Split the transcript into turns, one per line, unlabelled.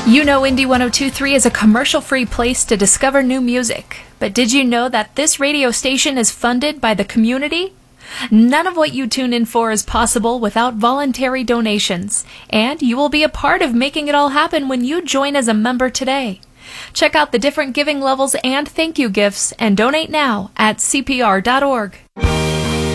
You know Indie 102.3 is a commercial-free place to discover new music. But did you know that this radio station is funded by the community? None of what you tune in for is possible without voluntary donations. And you will be a part of making it all happen when you join as a member today. Check out the different giving levels and thank you gifts and donate now at CPR.org.